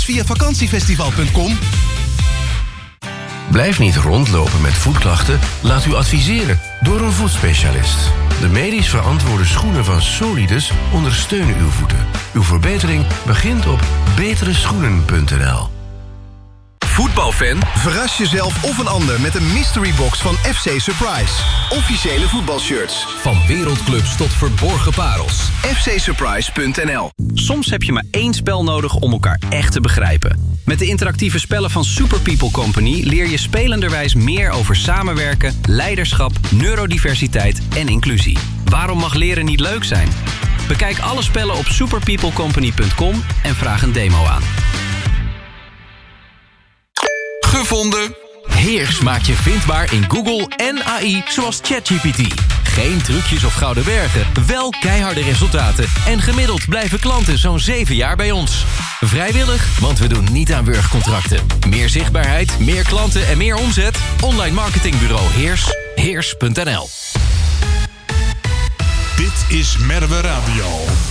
via vakantiefestival.com. Blijf niet rondlopen met voetklachten. Laat u adviseren door een voetspecialist. De medisch verantwoorde schoenen van Solidus ondersteunen uw voeten. Uw verbetering begint op betereschoenen.nl. Voetbalfan, verras jezelf of een ander met een mystery box van FC Surprise. Officiële voetbalshirts. Van wereldclubs tot verborgen parels. fcsurprise.nl. Soms heb je maar één spel nodig om elkaar echt te begrijpen. Met de interactieve spellen van Super People Company leer je spelenderwijs meer over samenwerken, leiderschap, neurodiversiteit en inclusie. Waarom mag leren niet leuk zijn? Bekijk alle spellen op superpeoplecompany.com en vraag een demo aan. Gevonden. Heers maakt je vindbaar in Google en AI zoals ChatGPT. Geen trucjes of gouden bergen, wel keiharde resultaten. En gemiddeld blijven klanten zo'n 7 jaar bij ons. Vrijwillig, want we doen niet aan wurgcontracten. Meer zichtbaarheid, meer klanten en meer omzet? Online marketingbureau Heers. Heers.nl. Dit is Merwe Radio.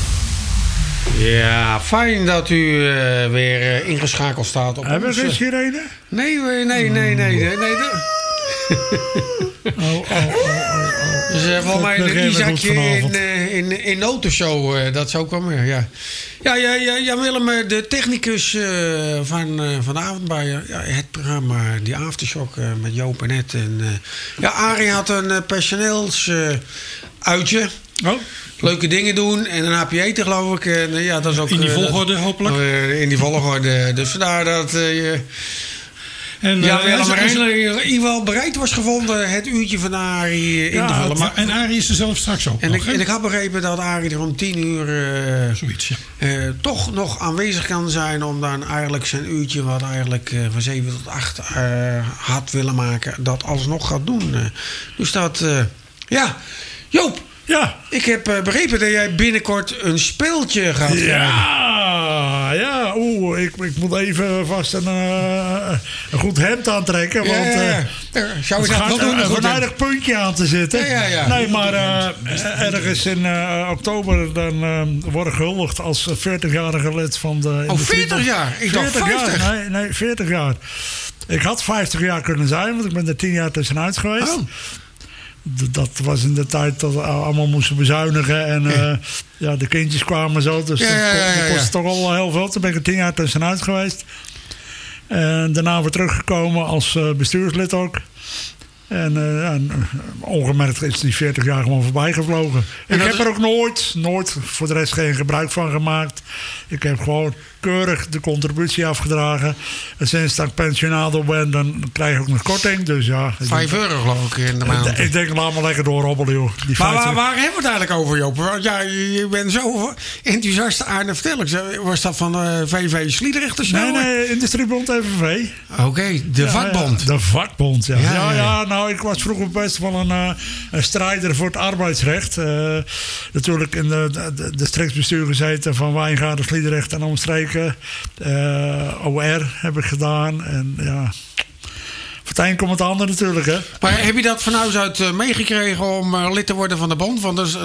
Ja, fijn dat u weer ingeschakeld staat op Hebben we geen sirene? Nee. Dus volgens mij een Isaacje in de autoshow, dat zou ook wel meer, ja. Ja, Willem, de technicus van de avond bij het programma Die Aftershock met Joop en Ed. En, Arie had een personeelsuitje. Leuke dingen doen en een hapje eten, geloof ik. En, dat is ook, in die volgorde, hopelijk? In die volgorde. Dus vandaar dat... En, Willem eindelijk in ieder geval bereid was gevonden het uurtje van Arie in te vullen. Maar, en Arie is er zelf straks ook en nog, ik had begrepen dat Arie er om 10 uur zoiets, toch nog aanwezig kan zijn om dan eigenlijk zijn uurtje wat eigenlijk van 7 tot 8 had willen maken, dat alsnog gaat doen. Dus dat, Joop. Ja. Ik heb begrepen dat jij binnenkort een speeltje gaat krijgen. Ja. Ik moet even vast een goed hemd aantrekken. Want zou je dat wel doen? Een aardig puntje aan te zitten. Ja. Nee, maar ergens in oktober dan worden gehuldigd als 40-jarige lid van de... 40 jaar? Ik dacht 50. Jaar. Nee, 40 jaar. Ik had 50 jaar kunnen zijn, want ik ben er 10 jaar tussenuit geweest. Oh. Dat was in de tijd dat we allemaal moesten bezuinigen. En de kindjes kwamen zo. Dus dat kostte toch al heel veel. Toen ben ik er 10 jaar tussenuit geweest. En daarna weer teruggekomen als bestuurslid ook. En ongemerkt is die 40 jaar gewoon voorbij gevlogen. Ik heb er ook nooit voor de rest geen gebruik van gemaakt. Ik heb gewoon keurig de contributie afgedragen. En sinds dat ik pensionado ben, dan krijg ik ook nog korting. Dus ja. €5 geloof ik in de maand. Ik denk, laat maar lekker doorhobbelen, joh. Maar waar hebben we het eigenlijk over, Joop? Want je bent zo enthousiast aan het vertellen. Was dat van VV Sliedrecht of zo? Nee, Industriebond FNV. Oké, de vakbond. De vakbond, ja. Nou, ik was vroeger best wel een strijder voor het arbeidsrecht. Natuurlijk in de districtsbestuur gezeten van Wijngaarden, Sliedrecht en omstreken. OR heb ik gedaan. En ja, voor het een komt het ander natuurlijk, hè. Maar heb je dat van huis uit meegekregen om lid te worden van de bond? Want dus,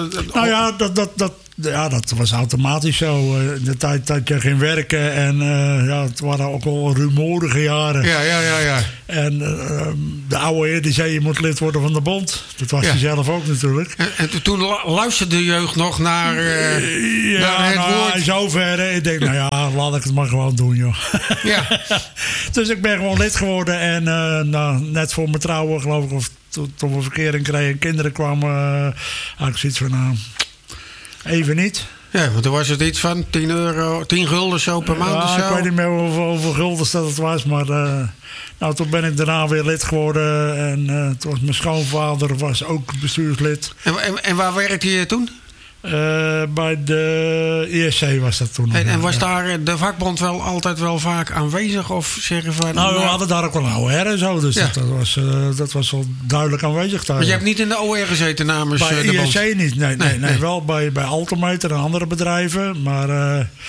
dat was automatisch zo. In de tijd dat je ging werken. En het waren ook al rumoerige jaren. Ja. En de oude heer die zei, je moet lid worden van de bond. Dat was hij zelf ook natuurlijk. En toen luisterde de jeugd nog naar, naar het woord. In zoverre. Ik denk, laat ik het maar gewoon doen, joh. Ja. Dus ik ben gewoon lid geworden. En net voor mijn trouwen, geloof ik, of toen we verkering kregen en kinderen kwamen, had ik zoiets van, even niet. Ja, want toen was het iets van 10 gulden zo per maand of zo. Ik weet niet meer hoeveel guldens dat het was, maar toen ben ik daarna weer lid geworden. En toen was mijn schoonvader was ook bestuurslid. En waar werkte je toen? Bij de ISC was dat toen. En was daar de vakbond wel altijd wel vaak aanwezig? Of zeggen van... we hadden daar ook wel een OR en zo. Dus dat was wel duidelijk aanwezig daar. Maar je hebt niet in de OR gezeten namens bij de ISC bond? Niet. Nee. Wel bij Altometer en andere bedrijven. Maar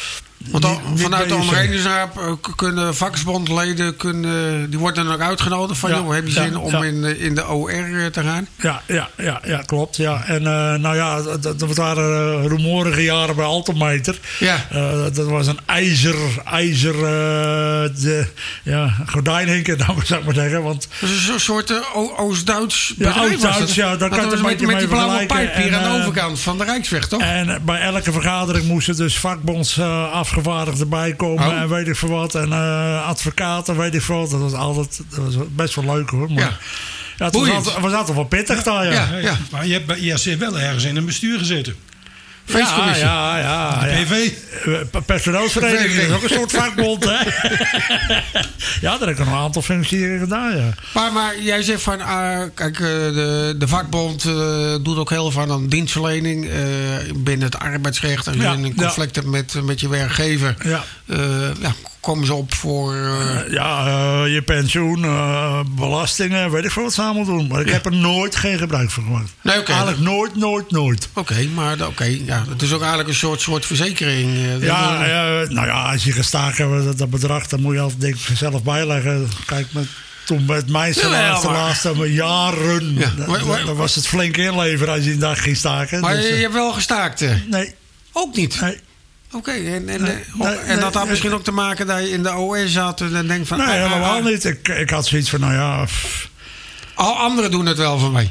Want vanuit de omheiningsraad kunnen vakbondleden die worden dan ook uitgenodigd van joh, heb je zin om in de OR te gaan? Ja, klopt. Ja. En dat waren rumoerige jaren bij Altometer. Ja. Dat was een ijzer gordijnhinker, zou ik maar zeggen. Want dat is een soort Oost-Duits bedrijf. Oost-Duits, daar kan je een beetje mee vergelijken. Met die blauwe pijp hier aan de overkant van de Rijksweg, toch? En bij elke vergadering moesten dus vakbonds afgevaardigden bij komen en weet ik veel wat. En advocaten, weet ik veel wat. Dat was best wel leuk hoor. Maar het was altijd wel pittig daar, ja. Maar je hebt bij IAC wel ergens in een bestuur gezeten. Feestcommissie. Ja. PV. Personeelsvereniging is ook een soort vakbond, hè? Ja, daar heb ik nog een aantal functies gedaan, ja. Maar jij zegt van, kijk, de vakbond doet ook heel veel aan dienstverlening binnen het arbeidsrecht. Als je een conflict hebt met je werkgever, komen ze op voor... je pensioen, belastingen, weet ik veel wat ze allemaal doen. Maar ik heb er nooit geen gebruik van gemaakt. Nee, eigenlijk nooit. Oké, het is ook eigenlijk een soort verzekering. Als je gestaakt hebt dat bedrag, dan moet je altijd denk ik zelf bijleggen. Kijk, toen met mijn salaris de laatste jaren, dan was het flink inleveren als je een dag ging staken. Maar je hebt wel gestaakt? Nee. Ook niet? Nee. Oké, en dat had misschien ook te maken dat je in de OR zat en denkt van... Nee, helemaal niet. Ik had zoiets van, Al anderen doen het wel voor mij.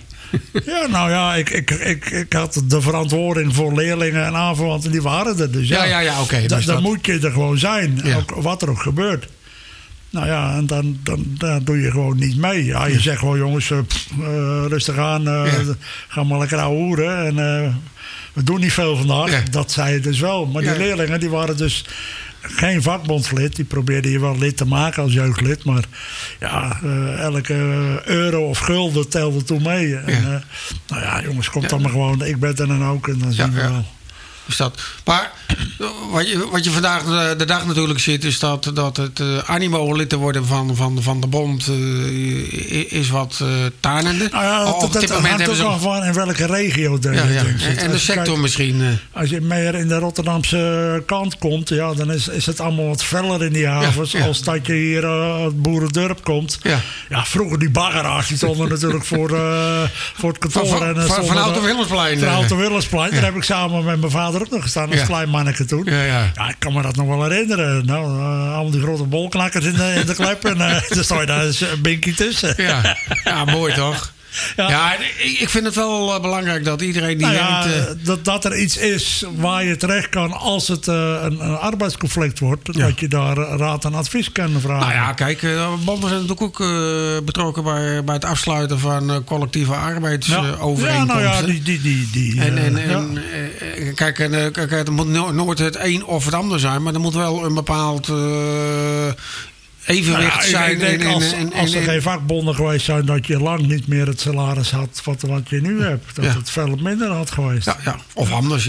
Ik had de verantwoording voor leerlingen en aanverwanten, die waren er. Dus oké. Dan moet je er gewoon zijn, ook wat er ook gebeurt. En dan doe je gewoon niet mee. Ja, je zegt gewoon, jongens, rustig aan, ga maar lekker ouwehoeren en... we doen niet veel vandaag. Ja. Dat zei je dus wel. Maar die leerlingen die waren dus geen vakbondslid. Die probeerden je wel lid te maken als jeugdlid. Maar elke euro of gulden telde toen mee. En, jongens, komt dan maar gewoon. Ik ben er dan ook en dan zien we wel. Is dat. Maar wat je vandaag de dag natuurlijk ziet... is dat het animo lid te worden van de bond... is wat tanende. Op dit moment hebben ze ook van in welke regio zit. En de sector misschien. Als je meer in de Rotterdamse kant komt... dan is het allemaal wat feller in die havens... als dat je hier het boerendorp komt. Vroeger die baggeraars die stonden natuurlijk voor het kantoor. Van Auto Willemsplein. Van Auto Willemsplein. Daar heb ik samen met mijn vader ook nog gestaan als klein manneke toen. Ja, ik kan me dat nog wel herinneren. Allemaal die grote bolknakkers in de klep. En dan sta je daar een binkie tussen. Ja, mooi toch? Ik vind het wel belangrijk dat iedereen die denkt... Dat er iets is waar je terecht kan als het een arbeidsconflict wordt. Dat je daar raad en advies kan vragen. Kijk, bonden zijn natuurlijk ook betrokken bij het afsluiten van collectieve arbeidsovereenkomsten. Kijk, het moet nooit het een of het ander zijn. Maar er moet wel een bepaald... evenwicht zijn. Ik denk als er geen vakbonden geweest zijn... dat je lang niet meer het salaris had wat je nu hebt. Dat het veel minder had geweest. Of anders,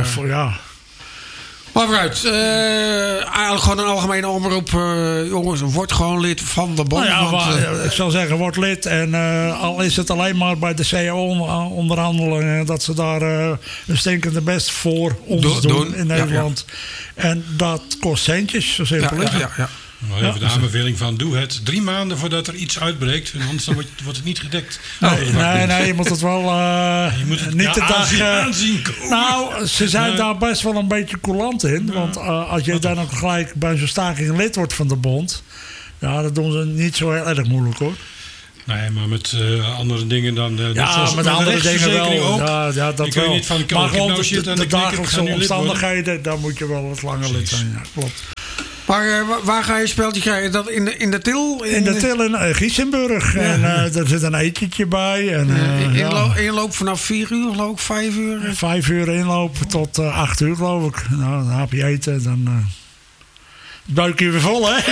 Maar vooruit. Eigenlijk gewoon een algemene omroep. Jongens, word gewoon lid van de bond. Ik zou zeggen, word lid. En al is het alleen maar bij de CAO-onderhandelingen... dat ze daar een stinkende best voor ons doen in Nederland. En dat kost centjes, zo simpel is het. Nou, even de aanbeveling van doe het 3 maanden voordat er iets uitbreekt. En anders wordt het niet gedekt. Nee, je moet het wel je moet het niet de dag aanzien komen. Nou, ze zijn daar best wel een beetje coulant in. Want als je dan ook gelijk bij zo'n staking lid wordt van de bond... dat doen ze niet zo heel erg moeilijk hoor. Nee, maar met andere dingen dan... met andere dingen wel. Ook. Dat ik wel. Weet niet van, maar gewoon de dagelijkse omstandigheden... daar moet je wel wat langer lid zijn. Ja, klopt. Maar waar ga je speltje krijgen? Dat in de Til? In de Til in Giesenburg. En er zit een etentje bij. En, inloop vanaf 4 uur, geloof ik, 5 uur? 5 uur inloop tot 8 uur, geloof ik. Nou, dan heb je eten. Dan buikje weer vol, hè?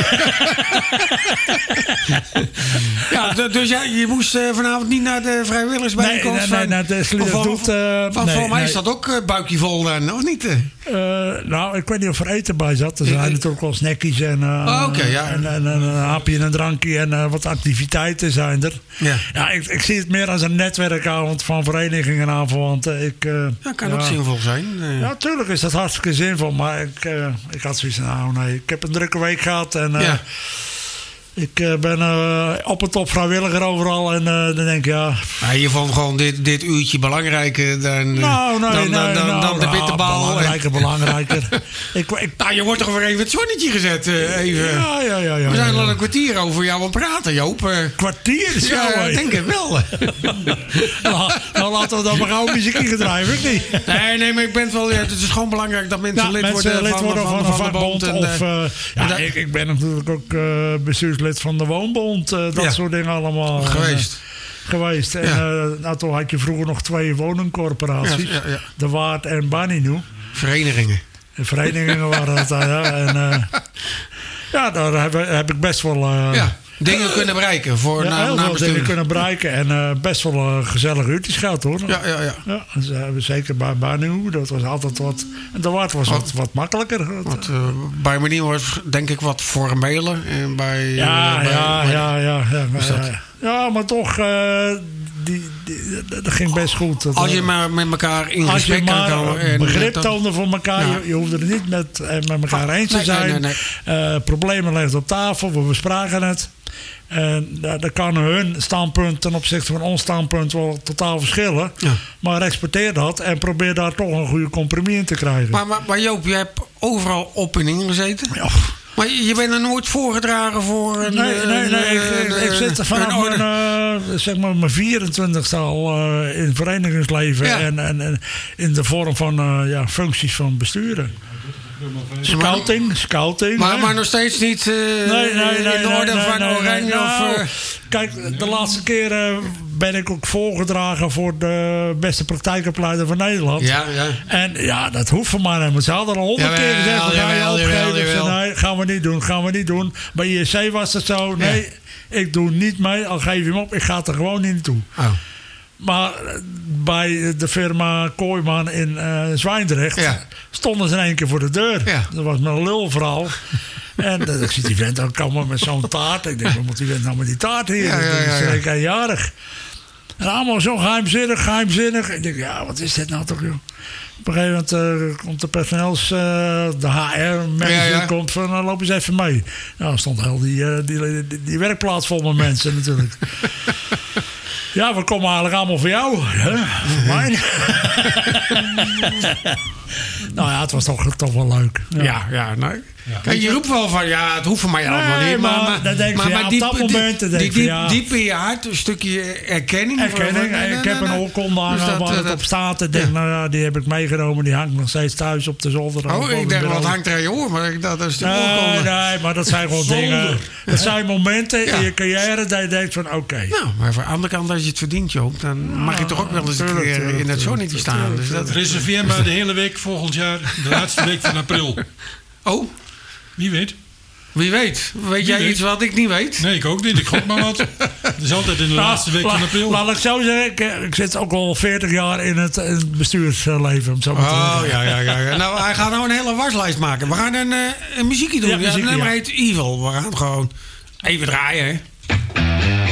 Ja, dus je moest vanavond niet naar de vrijwilligersbijeenkomst? Nee, naar de Sliederdoet. Voor mij is dat ook buikje vol dan, of niet? Nou, ik weet niet of er eten bij zat. Er zijn natuurlijk wel snackies en een hapje en een drankje en wat activiteiten zijn er. Ja, ik zie het meer als een netwerkavond van verenigingen. Dat kan ook zinvol zijn. Ja, natuurlijk is dat hartstikke zinvol. Maar ik had zoiets van, nee, ik heb een drukke week gehad. En ik ben op het top vrijwilliger overal. En dan denk ik, je vond gewoon dit uurtje belangrijker dan de bitterbal. Belangrijker. Je wordt toch weer even het zonnetje gezet. Even. Ja. We zijn al een kwartier over jou aan het praten, Joop. Kwartier? Ja, ik denk het wel. Nou, laten we dan maar gauw muziekje gedrijven, of niet? Nee, maar ik ben het wel... het is gewoon belangrijk dat mensen lid worden van de vakbond. Ik ben natuurlijk ook bestuurslid van de Woonbond. Dat soort dingen allemaal. Geweest. En toen had je vroeger nog 2 woningcorporaties. De Waard en Baninu. Verenigingen waren dat. Daar heb ik best wel... dingen kunnen bereiken. Heel veel dingen kunnen bereiken. En best wel gezellig uurtjes gehad, hoor. Ja, zeker bij Banu. Dat was altijd wat... En de Waard was wat makkelijker. Bij Banu was denk ik wat formeler. Ja, maar toch... dat ging best goed. Als je maar met elkaar in gesprek kan komen. En begrip toonde voor elkaar. Ja. Je hoefde er niet met elkaar eens te zijn. Nee. Problemen legden op tafel. We bespraken het. En dan kan hun standpunt ten opzichte van ons standpunt wel totaal verschillen. Ja. Maar respecteer dat en probeer daar toch een goede compromis in te krijgen. Maar Joop, je hebt overal op en in gezeten. Ja. Maar je bent er nooit voorgedragen voor een... Nee. Ik zit vanaf mijn 24e al in verenigingsleven. Ja. En in de vorm van functies van besturen. Scouting. Maar nog steeds niet in orde van Oranje? Kijk, de laatste keren ben ik ook voorgedragen voor de beste praktijkopleider van Nederland. Ja. En dat hoeft van mij niet. Ze hadden al 100 keer gezegd, we gaan je opgeven. Nee, gaan we niet doen. Bij IEC was het zo, nee, ik doe niet mee, al geef je hem op, ik ga er gewoon niet naartoe. Oh. Maar bij de firma Kooijman in Zwijndrecht stonden ze in één keer voor de deur. Ja. Dat was mijn lulverhaal. En ik zie die vent dan komen met zo'n taart. Ik denk, wat moet die vent nou met die taart hier? Dat is zeker jarig. En allemaal zo geheimzinnig. Ik denk, wat is dit nou toch, joh? Op een gegeven moment komt de personeels, de HR-manager komt van, loop eens even mee. Nou, dan stond heel die werkplaats vol met mensen natuurlijk. Ja, we komen eigenlijk allemaal voor jou. Hè? Voor mij. Nou ja, het was toch wel leuk. Nee. Kijk, je roept wel van, het hoeft voor mij allemaal niet. Maar op dat moment diep in je hart, een stukje erkenning. Ik heb een oorkonde hangen waar het op staat. Ik denk, die heb ik meegenomen. Die hangt nog steeds thuis op de zolder. Ik denk, wat hangt er aan je oor? Maar dat is de oorkonde. Nee, maar dat zijn gewoon dingen. Dat zijn momenten in je carrière dat je denkt van, oké. Nou, maar van de andere kant, als je het verdient, Joop, dan mag je toch ook wel eens een keer in het zonnetje staan. Reserveer maar de hele week volgend jaar, de laatste week van april. Oh? Wie weet. Weet jij iets wat ik niet weet? Nee, ik ook niet. Ik gok maar wat. Het is altijd in de laatste week van april. Laat ik zo zeggen, ik zit ook al 40 jaar in het bestuursleven. Om zo ja. Nou, hij gaat nou een hele waslijst maken. We gaan een muziekje doen. Het nummer heet Evil. We gaan gewoon even draaien, hè.